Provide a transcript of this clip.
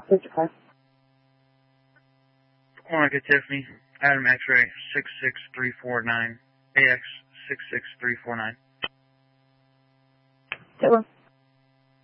Where's your car? Quantica Tiffany, Adam X-ray 66349, AX 66349. Sit well.